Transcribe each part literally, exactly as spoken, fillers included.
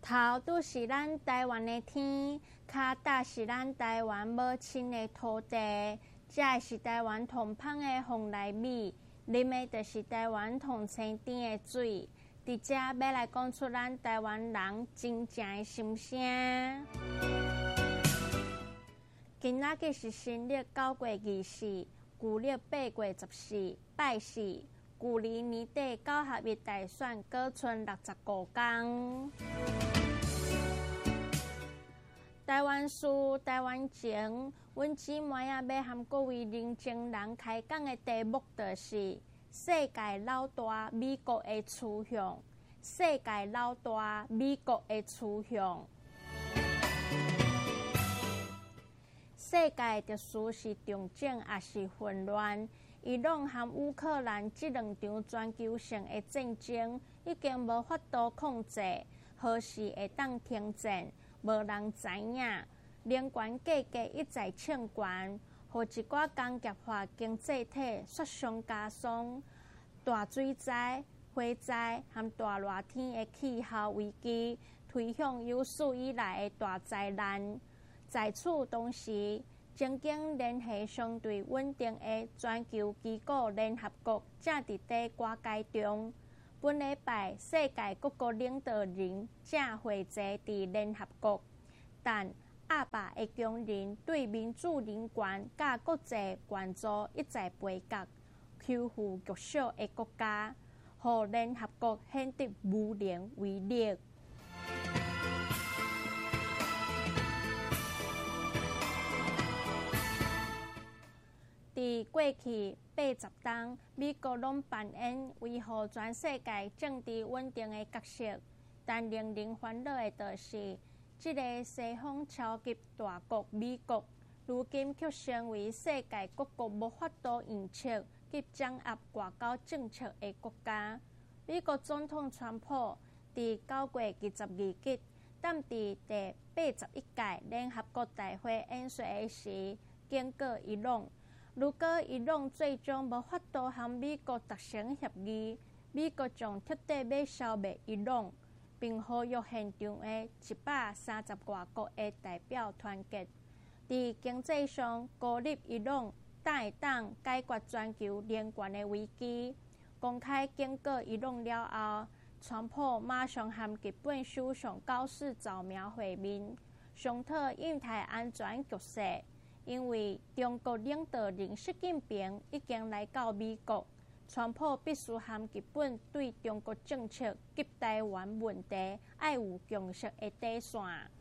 头拄是咱台湾的天，脚踏是咱台湾母亲的土地，食的是台湾通芳的凤梨米，啉的就是台湾通青甜的水。伫遮要来讲出咱台湾人真正的心声。今仔日是新历九月二四，旧历八月十四，拜四。旧历年底九合一大选，搁剩六十五天。台湾事、台湾情，阮姊妹啊要和各位认真人开讲的题目，就是世界老大美国的趋向。世界老大美国的趋向。世界的事是重整也是混乱？伊朗和乌克兰这两场全球性的战争已经无法度控制，何时会当停战？无人知影，能源价格一再抢悬，互一寡工业化经济体雪上加霜。大水灾、火灾和大热天的气候危机，推向有史以来的大灾难。在此同时，曾经联系相对稳定的全球机构联合国正伫咧挂界中。本礼拜，世界各国领导人正会坐伫联合国，但阿爸的强人对民主人权甲国际援助一再背角，求护弱小的国家，互联合国显得无能为力。伫过去八十天，美国拢扮演维护全世界政治稳定的角色，但令人烦恼的就是，这个西方超级大国美国，如今却成为世界各国无法度预测及掌握外交政策的国家。美国总统川普伫九月二十二日，踮伫第八十一届联合国大会演说的时，警告伊朗。如果伊朗最终无法度和美国达成协议，美国将彻底要消灭伊朗，并呼吁现场的一百三十外国的代表团结，伫经济上孤立伊朗，才会当解决全球能源的危机。公开警告伊朗了后，川普马上和日本首相高市早苗会面，商讨印太安全局势。因为中国领导人习近平已经来到美国，川普必须和日本对中国政策及台湾问题要有共识的底线。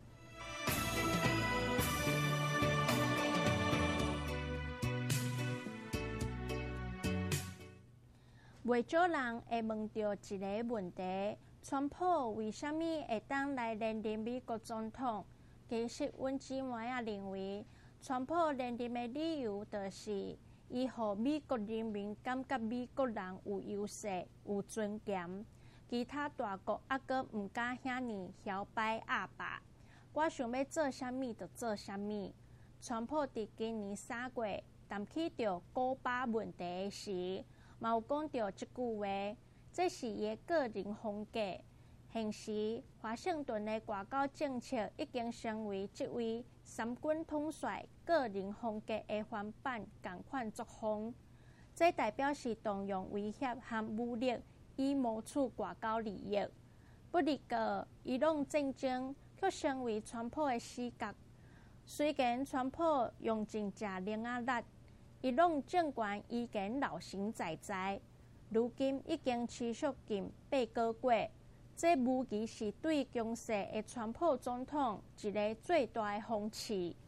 袂少人会问到一个问题：川普为什么会当来连任美国总统？其实，阮姊妹啊认为。川普连任的理由，就是伊互美国人民感觉美国人有优势、有尊严，其他大国还阁毋敢遐尼摇摆阿爸。我想要做啥物就做啥物。川普伫今年三月谈起着古巴问题的时，嘛有讲到即句话，这是伊的个人风格。现时，华盛顿的外交政策已经成为这位三军统帅个人风格的翻版同款作风。这代表是动用威胁和武力以谋取外交利益。不过，伊朗战争却成为川普的死角。虽然川普用尽假零啊力，伊朗政权依然老神在在，如今已经持续近八个月。这无疑是对强势的川普总统一个最大的讽刺。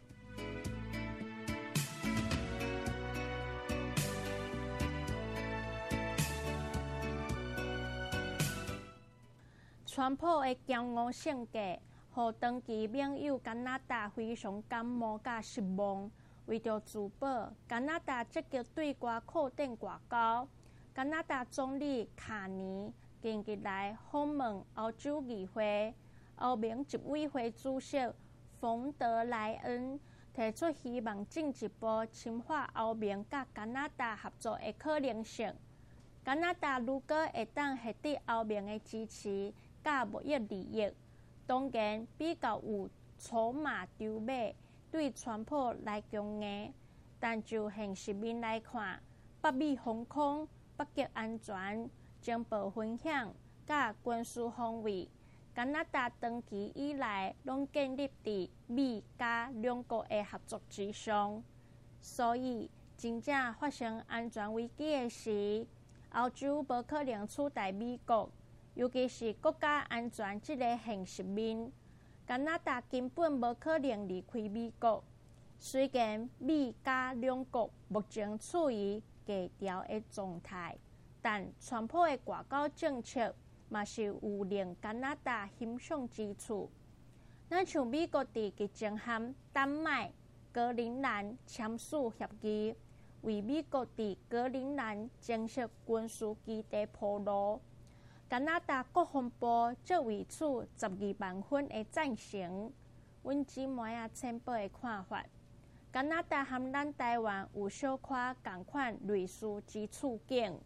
川普的骄傲性格，互长期盟友加拿大非常感冒甲失望。为着自保，加拿大积极对外扩展外交。加拿大总理卡尼近日来访问欧洲议会，欧盟执委会主席冯德莱恩提出希望进一步深化欧盟甲加拿大合作的可能性。加拿大如果会当获得欧盟的支持甲贸易利益， 当然比较有筹码筹码对川普来强硬，但就现实面来看，北美防空、北极安全、情报分享、甲军事防卫，加拿大长期以来拢建立伫美加两国的合作之上，所以真正发生安全危机的时，欧洲无可能取代美国，尤其是国家安全这个现实面，加拿大根本无可能离开美国。虽然美加两国目前处于低调的状态，但川普的外交政策嘛是有令加拿大欣赏之处。咱像美国伫疫情和丹麦、格陵兰签署协议，为美国伫格陵兰建设军事基地铺路。加拿大国防部则为此十二万分的赞成。阮姊妹啊，前辈的看法。加拿大和咱台湾有小可同款类似之处境。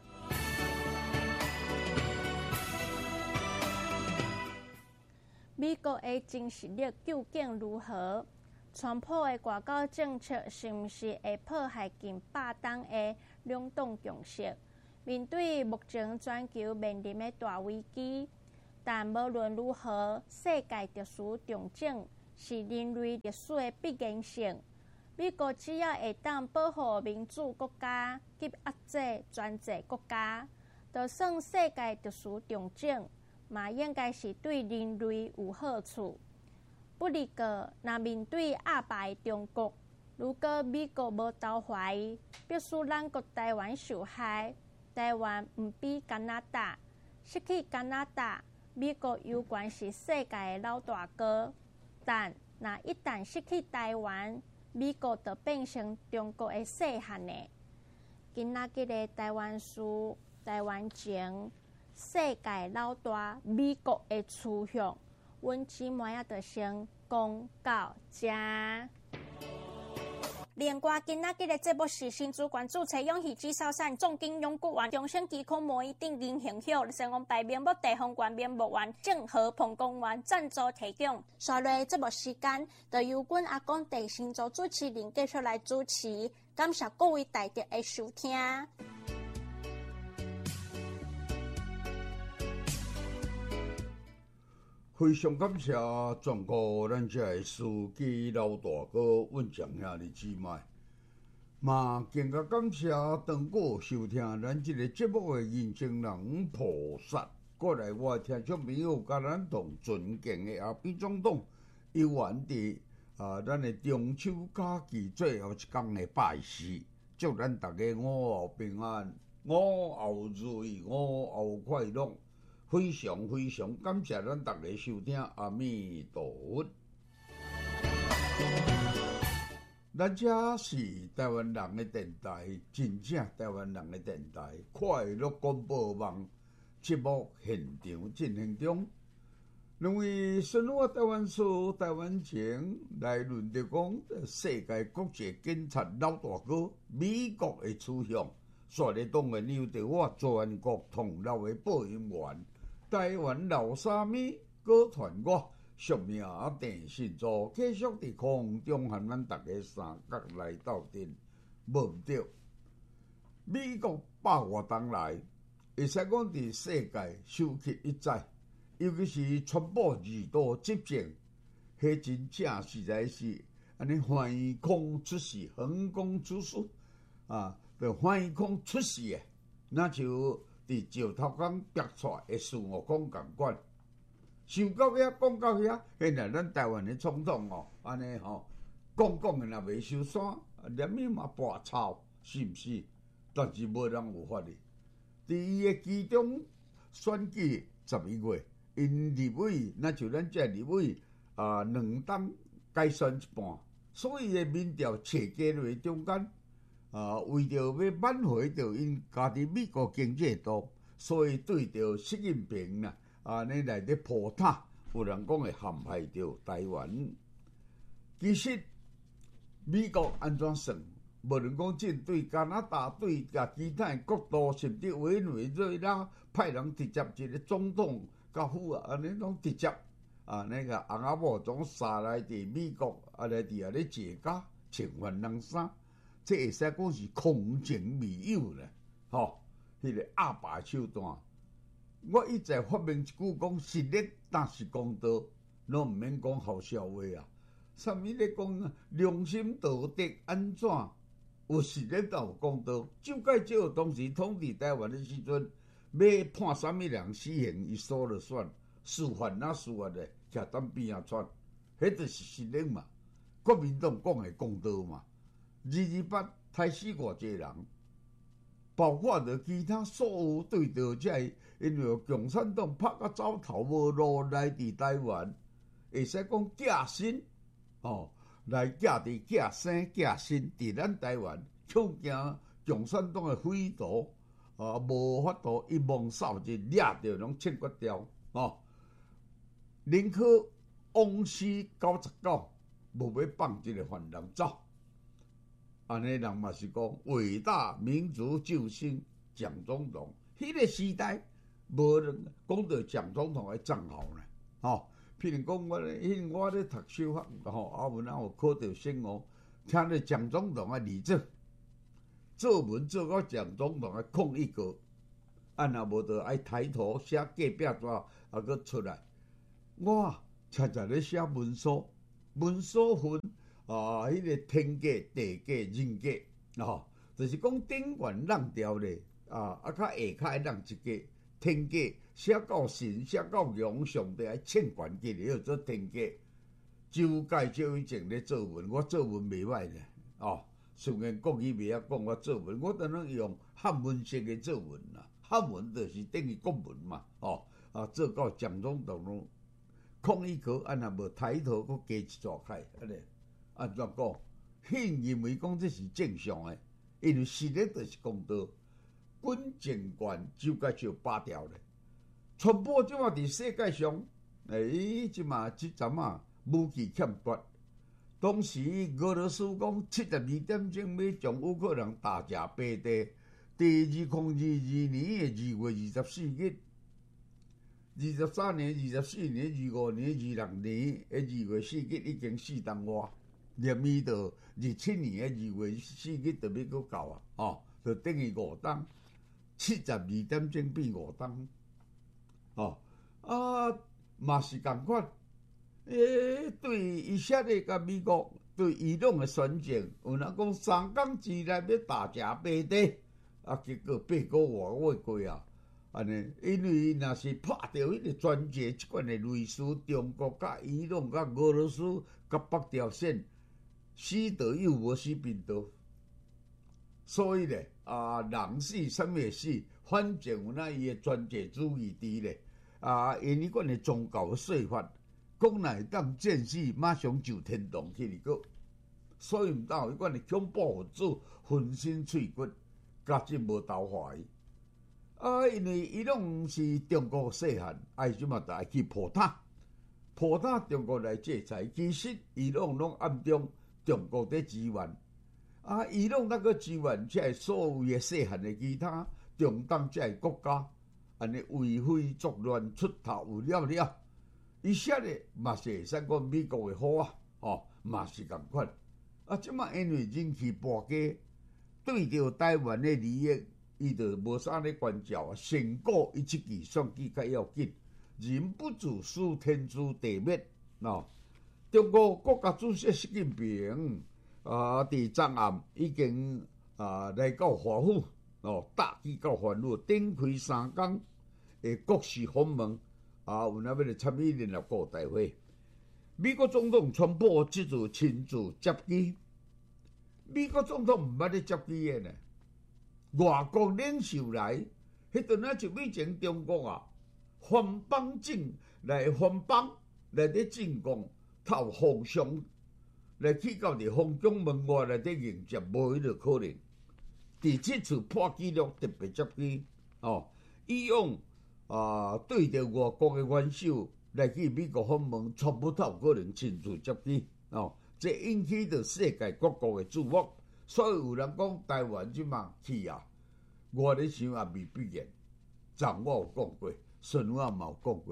美国的真实力究竟如何？川普的外交政策是毋是会破坏近百年的两党共识？面对目前全球面临的大危机，但无论如何，世界特殊重症是人类历史的必然性。美国只要会当保护民主国家及压制专制国家，就算世界特殊重症，嘛应该是对人类有好处。不离个，若面对压败中国，如果美国无投怀，必须咱国台湾受害。台湾毋比加拿大，失去加拿大，美国有关是世界的老大哥。但若一旦失去台湾，美国就变成中国的细汉的。今仔日的台湾事、台湾情、世界老大美国的趋向，阮姊妹仔就先讲到这。另外，今仔日的节目是新主管注册永续制造产重金永固丸中升机空模一定银行hiệu成功牌面目地方冠面目丸正和彭公丸赞助提供。下来节目时间，就由阮阿公地新组主持人继续来主持，感谢各位大德的收听。 非常感谢全国咱这的司机老大哥阮长兄的姊妹，嘛更加感谢当过收听咱这个节目的人情人菩萨。过来，我听众朋友甲咱同尊敬的阿扁总统，有缘伫啊，咱的中秋假期最后一天的拜师，祝咱大家五后平安，五后如意，五后快乐。非常非常感谢咱大家收听，阿弥陀佛。咱这是台湾人的电台，真正台湾人的电台，快乐广播网节目现场进行中。两位生活台湾事、台湾情来论着讲世界国际警察老大哥美国的取向，所以当然由着我全国同胞的播音员。台湾老三咪歌团我属名电信组继续伫空中和咱大家三角来斗阵，无毋对。美国百外冬来，会使讲伫世界收起一载，尤其是川普二度执政，迄真正实在是安尼横空出世，横空出世啊，就横空出世诶，那就。伫石头港逼出来的孙悟空共款，想到遐讲到遐，现在咱台湾的总统哦，安尼吼讲讲的若袂收山，连命嘛拔草，是毋是？但是无人有法哩。伫伊的其中选举十一月，因立委，那就咱这立委啊，两党改选一半，所以的民调切加落中间。啊，为着要挽回着因家己美国经济度，所以对着习近平呐，安尼来咧破塔，有人讲会陷害着台湾。其实美国安怎算？无论讲针对加拿大，对甲其他国度，甚至委内瑞拉派人直接一个总统甲副啊，安尼拢直接啊，那个翁仔某总杀来伫美国，啊来伫遐咧坐假穿番人衫，这会使讲是空前未有咧，吼、迄、那个阿爸手段。我一再发明一句讲实力，但是公道，拢毋免讲好笑话啊。啥物咧讲良心道德安怎？有实力就有公道。蒋介石当时统治台湾的时阵，要判啥物人死刑，伊说了算。司法哪司法咧，徛当边仔喘，迄就是实力嘛。国民党讲的公道嘛。二二八杀死偌济人，包括着其他所有对道者，因为共产党拍甲走投无路来伫台湾，会使讲寄身哦，来寄伫寄生寄身伫咱台湾，恐惊共产党的匪徒啊，无法度一网扫尽，掠着拢切决掉哦。人口往死九十九，无要放一个犯人走。安尼人嘛是讲伟大民族救星蒋总统，迄、那个时代无人讲到蒋总统的账号呢，吼、哦。譬如讲我咧，我咧读小学，吼、啊文啊有考到省哦，听到蒋总统的例子，作文做到蒋总统的抗议歌，啊若无就爱抬头写隔壁纸啊，佮出来。我常常咧写文书，文书分。啊，迄、那个天价、地价、人价，吼、哦，就是讲顶悬浪条咧，啊，啊，较下骹浪一价，天价写到神，写到阳，上帝爱称悬起来，叫做天价。周介石以前咧作文，我作文袂歹咧，哦，虽然国语袂晓讲，我作文，我当然用汉文式嘅作文啦，汉文就是等于国文嘛，哦，啊，做到蒋总统咯，抗议课，啊，若无抬头，佮加一撮开，安尼。安怎讲？显认为讲这是正常诶，因为实力就是公道。军政权就该就拔掉咧。传播即马伫世界上，诶，即马即阵啊武器欠缺。当时俄罗斯讲七十二点钟要将乌克兰打成平地。第二零二二年诶二月二十四日，二十三年、二十四年、二五年、二六年诶二月四日已經四當外。連伊到二七年嘅二月四日就要佫到啊，哦，就等於五當，七十二點鐘變五當，哦，啊，嘛是共款，誒，對以色列甲美國對伊朗嘅選情，有人講三工之內要打成平地，啊，結果八個月月過啊，安尼，因為若是拍到迄個專界即款嘅類似中國甲伊朗甲俄羅斯甲北朝鮮。死得又無死病倒，所以咧啊，人死啥物會死，反正有那伊嘅專制主義佇咧啊，因迄款嘅宗教嘅說法，講若會當戰死，馬上就天堂去哩個，所以毋當有迄款嘅恐怖分子分身碎骨，加即無投懷疑啊，因為伊攏是中國細漢，愛即嘛就愛去破塔，破塔中國來制裁，其實伊攏攏暗中。中國的支援啊，伊朗那個支援，即係所有嘅細漢嘅其他中東即係國家，安尼為非作亂出頭有了了。以色列嘛是會使講美國嘅好啊，哦，嘛是共款。啊，即馬因為人氣跋扈，對着台灣嘅利益，伊就無啥咧關照啊。成果伊即期選舉較要緊，人不足使天誅地滅，喏。中國國家主席習近平啊，佇昨暗已經啊來到華府哦，搭機到華府，展開三天嘅國事訪問啊，有那要來參與聯合國大會。美國總統川普即次親自接機，美國總統毋捌咧接機嘅呢，外國領袖來，迄陣啊就以前中國啊，反幫政來反幫來咧進攻。透皇上來去到佇皇宮門外內底迎接，無迄個可能。第七次破紀錄特別接機哦，以往啊對着外國嘅元首來去美國訪問，從不透可能親自接機哦，這引起着世界各國嘅注目。所以有人講台灣即馬去啊，我咧想也未必然。昨我有講過，順我嘛有講過。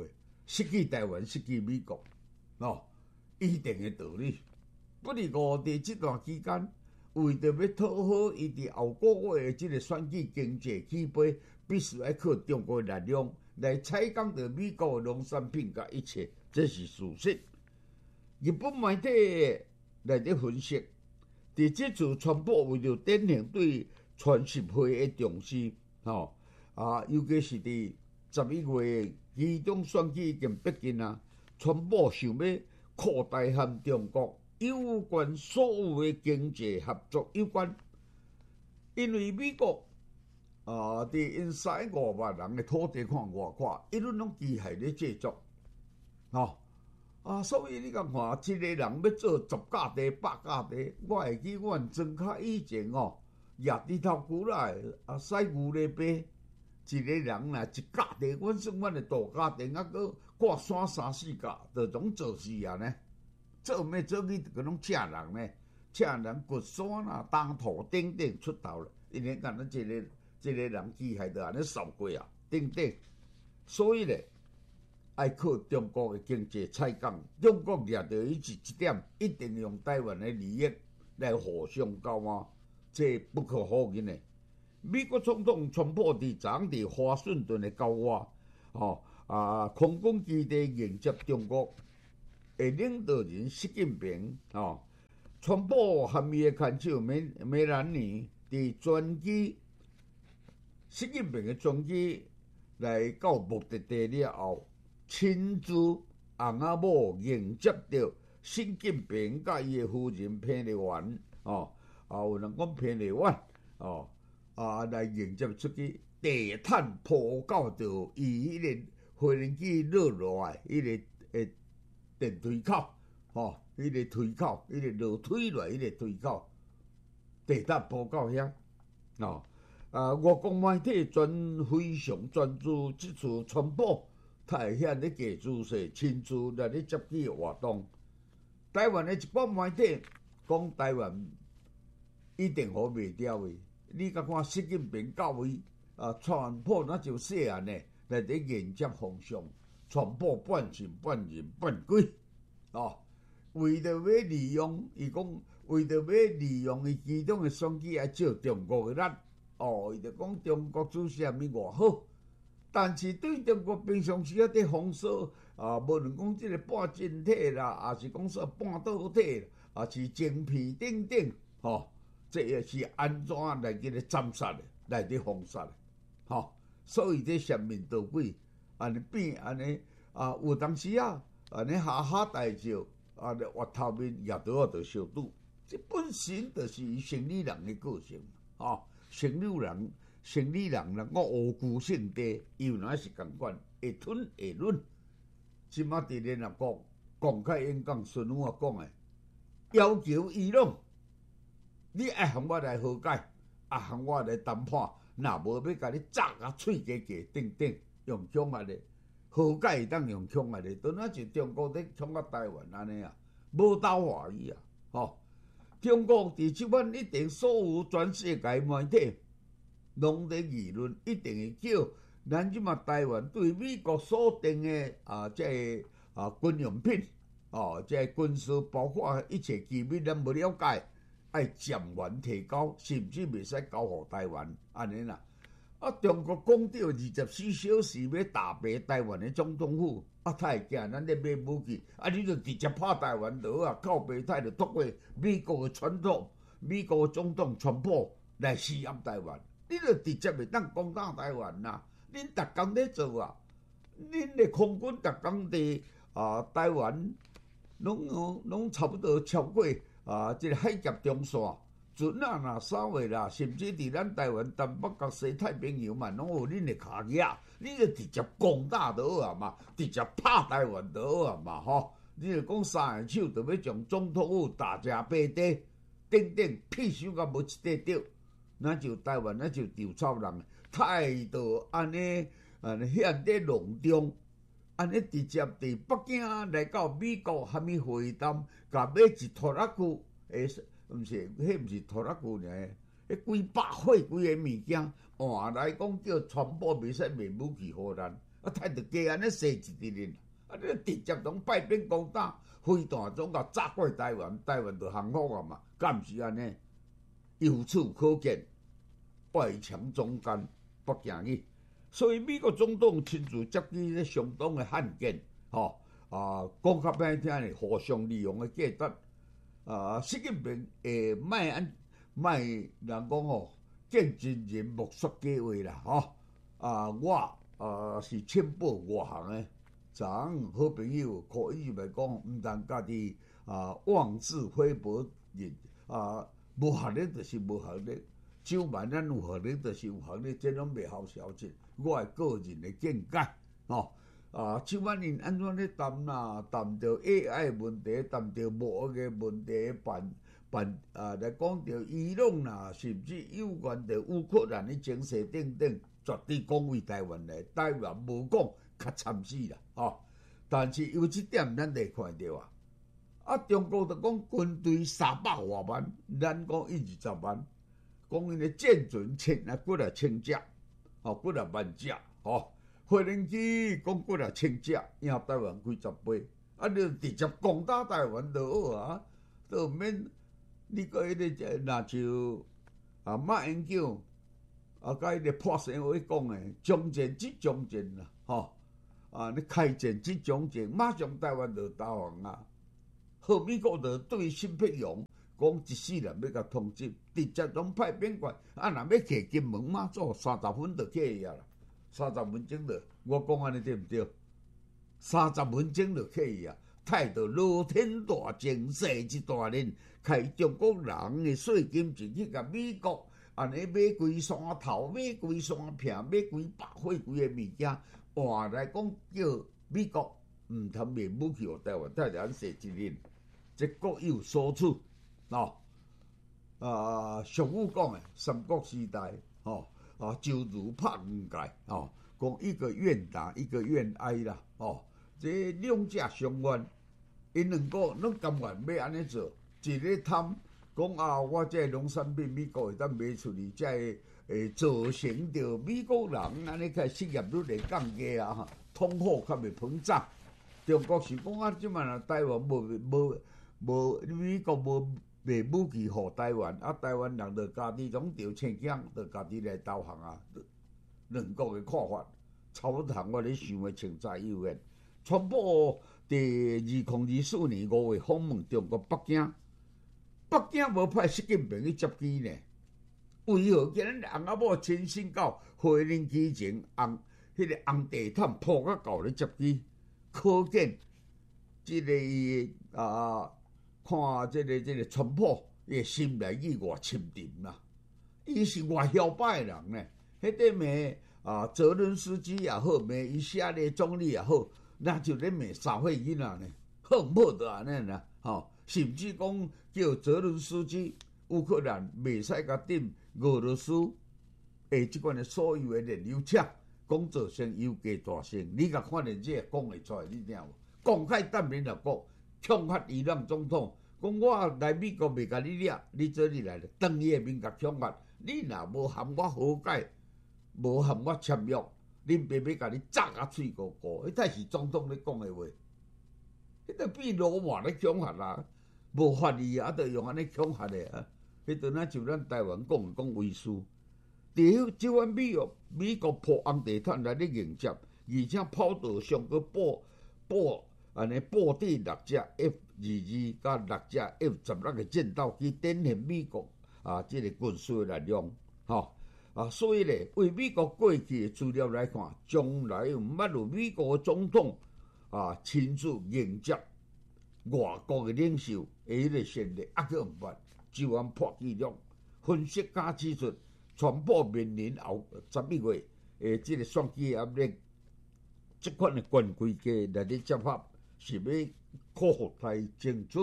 失去台湾，失去美国，哦，一定的道理。不如五伫这段期间，为着要讨好伊伫后个月的即个选举经济起飞，必须要靠中国的力量来采购着美国的农产品甲一切，这是事实。日本媒体内底分析，伫即次川普为了展现对全社会的重视，吼、哦、啊，尤其是伫十一月其中选举已经逼近啊，川普想要扩大和中国有关所有的经济合作有关，因为美国啊，伫因三五万人的土地看外看，一路拢机械咧制作，吼、哦。啊，所以你讲看，一个人要做十架地、百架地，我会记阮庄较以前哦，掠日头牛来，啊，洗牛咧背，一个人若一架地，阮算阮的大家庭，啊，搁挂山三四架，就总做事啊呢。做咩做去，就拢请人呢，请人掘山啊、当土顶顶出头了，因为干咱一个一个人机械就安尼扫过啊，顶顶，所以咧。爱靠中国的经济采购，中国掠到伊是一点，一定用台湾的利益来互相交换，这不可否认的。美国总统川普伫昨昏伫华盛顿的交换，哦啊，空军基地迎接中国的领导人习近平，哦，川普和伊的看守梅梅兰妮伫专机，习近平的专机来到目的地了后。亲自翁仔某迎接着习近平甲伊的夫人彭丽媛，哦，啊有人讲彭丽媛，哦，啊来迎接出去，地毯铺到着伊迄个飞行机落落来，迄、那个诶电梯口，哦，迄、那个推口，迄、那个落推落迄个推口，地毯铺到遐，哦，啊外国媒体专非常专注即次川普。太显咧假姿势，亲自来咧接机活动。台湾的一般媒体讲台湾一定好袂掉的。你甲看习近平到位啊，川普那就细汉呢来咧迎接皇上，川普半信半认半鬼哦。为着要利用，伊讲为着要利用伊其中的选举来借中国的力哦，伊就讲中国主席咪偌好。但是对中国平常时啊，伫封锁啊，无论讲即个半晶体啦，也是讲说半导体，啊是晶片等等，吼、哦，这也是安怎来给咧斩杀的，来咧封杀的，吼、哦。所以这上面倒鬼，安尼变安尼啊，有当时啊，安尼哈哈大笑，啊，活头面也都要着相拄，这本身就是伊生理人的个性，吼、哦，生理人。生理人啦，我无辜性地，又哪是共款，会吞会润。即马伫联合国公开演讲，孙武啊讲诶，要求伊拢，你爱向我来和解，啊向我来谈判，若无要甲你砸啊喙加加等等，用枪啊咧，和解当用枪啊咧，都那是中国咧冲到台湾安尼啊，无斗话语啊，吼、哦！中国伫即晚一定所有全世界媒体。拢咧议论，一定会叫咱即嘛台湾对美国所定的啊，即个啊军用品，哦，即个军事包括一切机密，咱无了解，爱暂缓提交，甚至袂使交互台湾，安尼啦。啊，中国讲到二十四小时要打败台湾的总统府，啊，他会惊咱咧买武器，啊，你就直接拍台湾就好啊，靠北太就透过美国的传统，美国的总统川普来施压台湾。你就直接袂当攻打台湾啦！恁逐工咧做啊，恁的空军逐工伫啊台湾，拢拢差不多超过啊，即、這个海峡中线，船啊啦、啥货啦，甚至伫咱台湾东北角西太平洋嘛，拢有恁的卡架，你就直接攻打就好啊嘛，直接拍台湾就好啊嘛，吼！你就讲三下手就要将总统府大只白底等等屁手甲无一块着。那就台湾，那就稻草人，态度安尼，安尼显得隆重，安尼直接伫北京来到美国，虾米会谈，甲买一拖拉机，诶，毋是，迄毋是拖拉机尔，迄几百块几个物件，换来讲叫传播袂使卖武器互咱，啊，太着加安尼设一个人， 啊，你直接拢派兵攻打，飞弹总甲炸过台湾，台湾就降服啊嘛，敢毋是安尼？由此可见，外强中干不行去。所以美国总统亲自接见咧相当的罕见，吼、哦、啊，讲较歹听咧，互相利用的价值。啊，习近平会卖安卖人讲吼，见真人莫说假话啦，吼、啊，我啊是签报外行的，昨昏好朋友可以咪讲，毋通家己啊妄自菲薄人啊，无学历就是无学历，酒万咱有学历就是有学历，这拢袂好消息。我的个人的见解，吼、哦、啊，像咱因安怎咧谈啦，谈到 A I 问题，谈到无学嘅问题，办办啊来讲到伊朗啦，甚至有关到乌克兰的情势等等，绝对讲为台湾来，台湾无讲较惨死啦，吼、哦。但是有一点咱得看到啊，啊，中国就讲军队三百多万，咱讲一二十万，讲因的舰船千啊几啊千只。哦，几啊万只，吼，飞行机讲几啊千只，赢台湾几十倍，啊，你直接攻打台湾就好啊，就免你个迄个，若像啊马英九啊，甲迄个破生话讲诶，将战即将战啦，吼，啊，你开战即将战，马上台湾就投降啊，好，美国就对新北洋。讲一世人要甲统治，直接拢派兵过，啊！若要去金门马祖，三十分就去啊啦，三十分钟就，我讲安尼对毋对？三十分钟就去啊，太到罗天大精势一大人，开中国人的税金进去甲美国，安尼买规山头，买规山片，买规百货规个物件，换来讲叫美国毋通卖武器互台湾，太安势一人，这各有所处。哦，啊，俗语讲诶，三国时代，哦，啊，周瑜拍黄盖，哦，讲一个愿打，一个愿挨啦，哦，这两者相愿，因两个拢甘愿要安尼做，一个贪，讲啊，我这农产品美国会当卖出去，才会会造成着美国人安尼个失业率会降低啊，哈，通货较袂膨胀。中国是讲啊，即满啊，台湾无无无美国无。卖武器互台湾，啊，台湾人就家己拢着青姜，就家己来投降啊。两国的看法，差不多同我咧想的清查有缘。川普伫二零二四年五月访问中国北京，北京无派习近平去接机呢？为何今日翁仔某亲身到回林机前，红迄个红地毯铺甲到咧接机？可见即、这个啊。看这个这个川普，伊心内意偌深沉啦。伊是偌嚣摆的人呢。迄个骂啊，泽伦斯基也好，骂以色列总理也好，那就咧骂xã會囡仔呢，好唔好就安尼啦。吼、哦，甚至讲叫泽伦斯基乌克兰袂使甲顶俄羅斯诶，即款的所有的燃油车，讲造成油價大升。你甲看见这讲会出来，你听无？公开当面就讲。恐吓伊朗总统，讲我来美国袂甲你掠，你做你来了，当伊的面甲恐吓，你若无含我和解，无含我签约，恁爸要甲你炸啊脆糊糊，迄才是总统咧讲的话，迄个比罗马咧恐吓啦，无法律啊，着用安尼恐吓的啊，迄阵啊就咱台湾讲讲威术，伫即款美国美国破红地毯来咧迎接，而且跑道上个报报。安尼布置六只 F 二二甲六只 F 十六个战斗机，展现美国啊，即、這个军事力量，吼啊，所以咧，为美国过去的资料来看，从来毋捌有美国的总统啊亲自迎接外国的领袖的迄个先例，啊个毋捌，就按破纪录。分析家指出，川普面临后十一月诶，即、這个选举压力，即款的军规家来咧接法。是要克服来争取。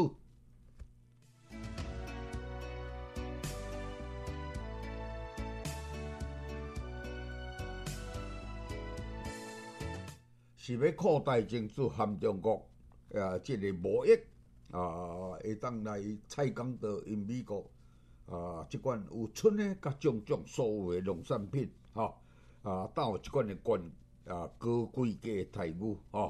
是要扩大争取含中国啊，即、這个贸易啊，会当来采购到因美国啊，即款有春的甲种种所有的农产品，吼啊，到即款的关啊高贵价的待遇，吼。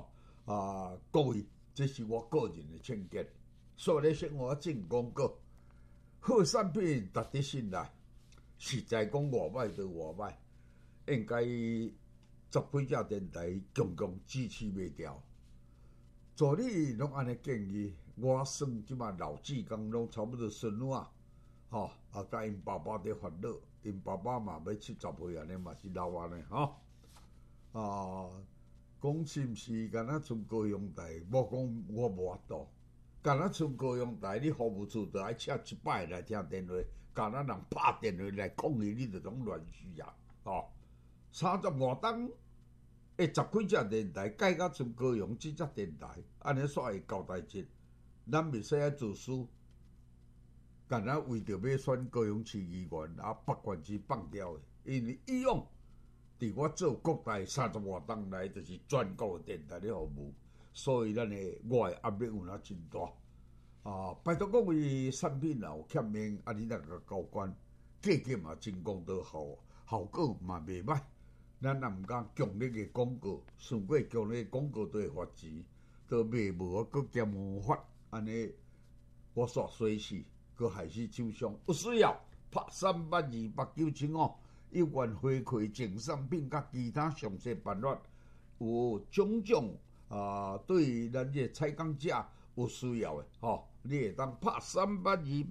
啊各位，这是我个人的见解。所以咧，生活进广告，好产品值得信赖。实在讲外歹就外歹，应该十几只电台共共支持袂掉。助理拢安尼建议，我算即马老志工拢差不多孙女啊，吼啊，甲因爸爸伫烦恼，因爸爸嘛要七十岁安尼嘛是老安尼吼啊。讲是毋是？敢若剩高雄台，无讲我无法度。敢若剩高雄台，你服务处就爱请一摆来听电话。敢若人拍电话来抗议，你就种乱序啊！哦，三十外档，诶，十几只电台改到剩高雄即只电台，安尼煞会交代真。咱袂使爱自私，敢若为着要选高雄市议员，啊，北县市放掉的，因为以往伫我做国台三十外档来，就是全国的电台咧服务，所以咱的我的压力有哪真大。啊，拜托各位产品若有欠命，啊，你若甲交关，价格嘛真公道好，效果嘛袂歹。咱也毋敢强烈的广告，顺过强烈的广告都会罚钱，都卖无佫减无法，安尼我煞衰死，佫害死厂商。有需要拍三八二八九七五，有愿回馈净产品甲其他详细办法，有种种啊，对咱这采购者有需要的吼。你会当拍三八二